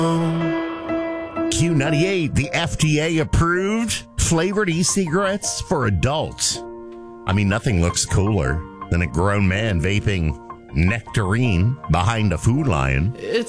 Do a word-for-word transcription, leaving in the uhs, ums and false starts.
Q ninety-eight, the F D A approved flavored e-cigarettes for adults. I mean, nothing looks cooler than a grown man vaping nectarine behind a Food Lion. It's